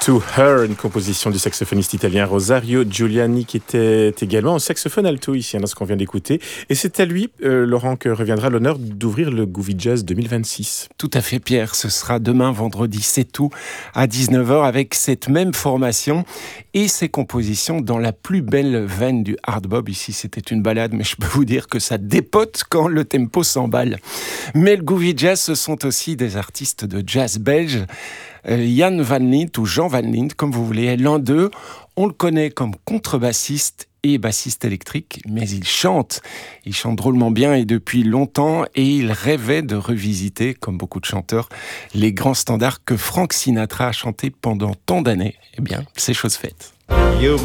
to Her, une composition du saxophoniste italien Rosario Giuliani, qui était également au saxophone alto ici, dans ce qu'on vient d'écouter. Et c'est à lui, Laurent, que reviendra l'honneur d'ouvrir le Groovy Jazz 2026. Tout à fait, Pierre. Ce sera demain, vendredi 7 août, à 19h, avec cette même formation et ses compositions dans la plus belle veine du hard bop. Ici, c'était une balade, mais je peux vous dire que ça dépote quand le tempo s'emballe. Mais le Groovy Jazz, ce sont aussi des artistes de jazz belge. Jan Van Lint ou Jean Van Lint, comme vous voulez, l'un d'eux, on le connaît comme contrebassiste et bassiste électrique, mais il chante drôlement bien et depuis longtemps, et il rêvait de revisiter, comme beaucoup de chanteurs, les grands standards que Frank Sinatra a chantés pendant tant d'années. Eh bien, c'est chose faite. You